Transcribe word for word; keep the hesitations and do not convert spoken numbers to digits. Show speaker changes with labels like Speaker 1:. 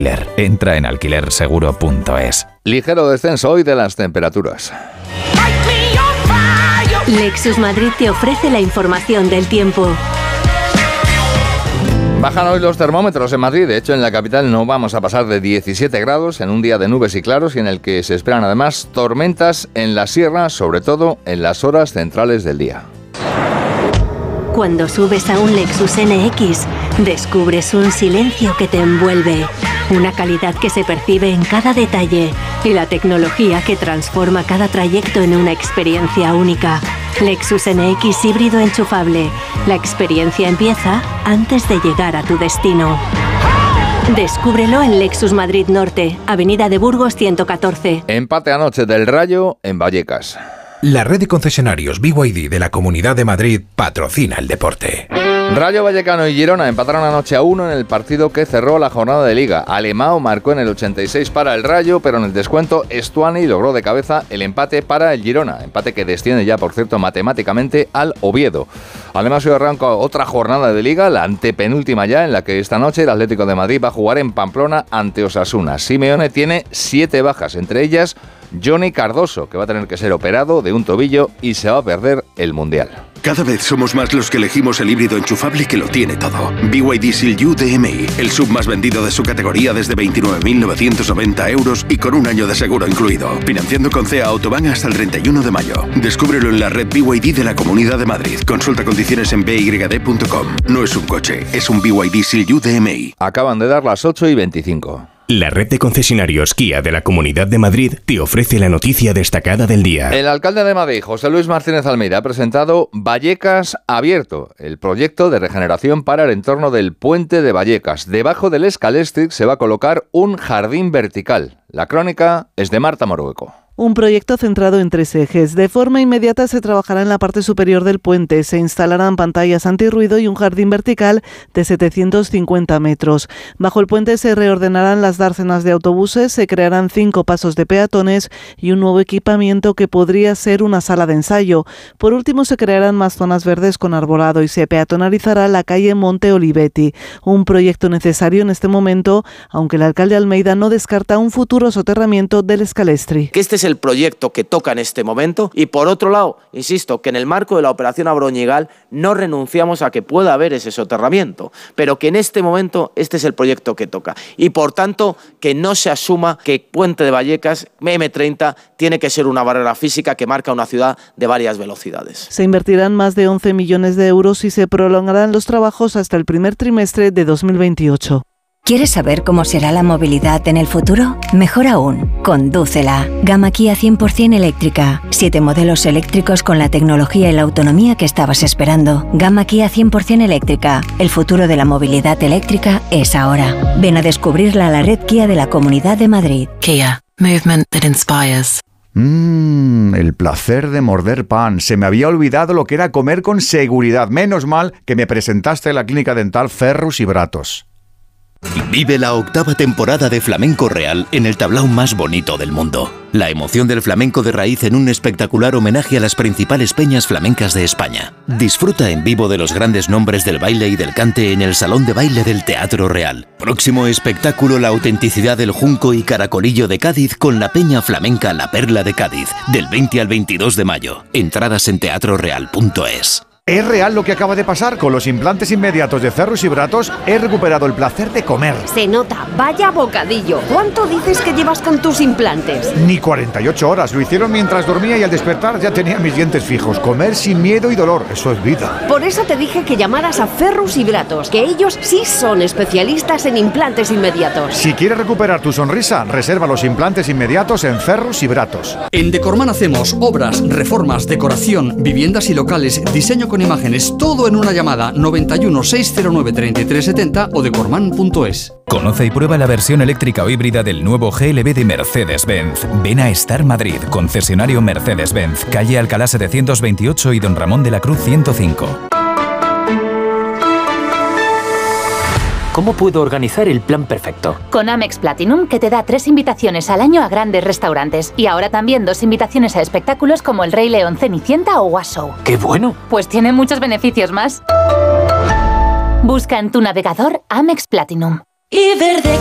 Speaker 1: Entra en alquiler seguro punto es.
Speaker 2: Ligero descenso hoy de las temperaturas.
Speaker 3: Lexus Madrid te ofrece la información del tiempo.
Speaker 2: Bajan hoy los termómetros en Madrid. De hecho, en la capital no vamos a pasar de diecisiete grados en un día de nubes y claros y en el que se esperan además tormentas en la sierra, sobre todo en las horas centrales del día.
Speaker 3: Cuando subes a un Lexus N X, descubres un silencio que te envuelve, una calidad que se percibe en cada detalle y la tecnología que transforma cada trayecto en una experiencia única. Lexus N X híbrido enchufable. La experiencia empieza antes de llegar a tu destino. Descúbrelo en Lexus Madrid Norte, Avenida de Burgos ciento catorce.
Speaker 2: Empate anoche del Rayo en Vallecas.
Speaker 4: La red de concesionarios B Y D de la Comunidad de Madrid patrocina el deporte.
Speaker 2: Rayo Vallecano y Girona empataron anoche a uno en el partido que cerró la jornada de Liga. Alemão marcó en el ochenta y seis para el Rayo, pero en el descuento Estuani logró de cabeza el empate para el Girona. Empate que desciende ya, por cierto, matemáticamente al Oviedo. Además, hoy arranca otra jornada de Liga, la antepenúltima ya, en la que esta noche el Atlético de Madrid va a jugar en Pamplona ante Osasuna. Simeone tiene siete bajas, entre ellas Johnny Cardoso, que va a tener que ser operado de un tobillo y se va a perder el Mundial.
Speaker 5: Cada vez somos más los que elegimos el híbrido enchufable que lo tiene todo. B Y D Seal U D M I, el sub más vendido de su categoría desde veintinueve mil novecientos noventa euros y con un año de seguro incluido. Financiando con C E A Autobahn hasta el treinta y uno de mayo. Descúbrelo en la red B Y D de la Comunidad de Madrid. Consulta condiciones en b y d punto com. No es un coche, es un B Y D Seal U D M I.
Speaker 2: Acaban de dar las ocho y veinticinco.
Speaker 6: La red de concesionarios Kia de la Comunidad de Madrid te ofrece la noticia destacada del día.
Speaker 2: El alcalde de Madrid, José Luis Martínez Almeida, ha presentado Vallecas Abierto, el proyecto de regeneración para el entorno del puente de Vallecas. Debajo del Scalextric se va a colocar un jardín vertical. La crónica es de Marta Morueco.
Speaker 7: Un proyecto centrado en tres ejes. De forma inmediata se trabajará en la parte superior del puente. Se instalarán pantallas antirruido y un jardín vertical de setecientos cincuenta metros. Bajo el puente se reordenarán las dársenas de autobuses, se crearán cinco pasos de peatones y un nuevo equipamiento que podría ser una sala de ensayo. Por último, se crearán más zonas verdes con arbolado y se peatonalizará la calle Monte Olivetti. Un proyecto necesario en este momento, aunque el alcalde Almeida no descarta un futuro soterramiento del Scalextric.
Speaker 8: Que este es el proyecto que toca en este momento y por otro lado, insisto, que en el marco de la operación Abroñigal no renunciamos a que pueda haber ese soterramiento, pero que en este momento este es el proyecto que toca y por tanto que no se asuma que Puente de Vallecas eme treinta tiene que ser una barrera física que marca una ciudad de varias velocidades.
Speaker 7: Se invertirán más de once millones de euros y se prolongarán los trabajos hasta el primer trimestre de dos mil veintiocho.
Speaker 9: ¿Quieres saber cómo será la movilidad en el futuro? Mejor aún, condúcela. Gama Kia cien por ciento eléctrica. Siete modelos eléctricos con la tecnología y la autonomía que estabas esperando. Gama Kia cien por ciento eléctrica. El futuro de la movilidad eléctrica es ahora. Ven a descubrirla a la red Kia de la Comunidad de Madrid.
Speaker 10: Kia. Movement that inspires.
Speaker 11: Mmm, el placer de morder pan. Se me había olvidado lo que era comer con seguridad. Menos mal que me presentaste en la clínica dental Ferrus y Bratos.
Speaker 12: Vive la octava temporada de Flamenco Real en el tablao más bonito del mundo. La emoción del flamenco de raíz en un espectacular homenaje a las principales peñas flamencas de España. Disfruta en vivo de los grandes nombres del baile y del cante en el Salón de Baile del Teatro Real. Próximo espectáculo, la autenticidad del Junco y Caracolillo de Cádiz con la peña flamenca La Perla de Cádiz, del veinte al veintidós de mayo. Entradas en teatro real punto es.
Speaker 11: Es real lo que acaba de pasar. Con los implantes inmediatos de Ferrus y Bratos he recuperado el placer de comer.
Speaker 13: Se nota, vaya bocadillo. ¿Cuánto dices que llevas con tus implantes?
Speaker 11: Ni cuarenta y ocho horas. Lo hicieron mientras dormía y al despertar ya tenía mis dientes fijos. Comer sin miedo y dolor, eso es vida.
Speaker 13: Por eso te dije que llamaras a Ferrus y Bratos, que ellos sí son especialistas en implantes inmediatos.
Speaker 11: Si quieres recuperar tu sonrisa, reserva los implantes inmediatos en Ferrus y Bratos.
Speaker 14: En Decorman hacemos obras, reformas, decoración, viviendas y locales, diseño con imágenes, todo en una llamada noventa y uno, seiscientos nueve, treinta y tres setenta o decorman punto es.
Speaker 1: Conoce y prueba la versión eléctrica o híbrida del nuevo G L B de Mercedes-Benz. Ven a Star Madrid, concesionario Mercedes-Benz, calle Alcalá setecientos veintiocho y Don Ramón de la Cruz ciento cinco.
Speaker 15: ¿Cómo puedo organizar el plan perfecto?
Speaker 16: Con Amex Platinum, que te da tres invitaciones al año a grandes restaurantes. Y ahora también dos invitaciones a espectáculos como El Rey León, Cenicienta o Was Show.
Speaker 15: ¡Qué bueno!
Speaker 16: Pues tiene muchos beneficios más. Busca en tu navegador Amex Platinum.
Speaker 17: Y verde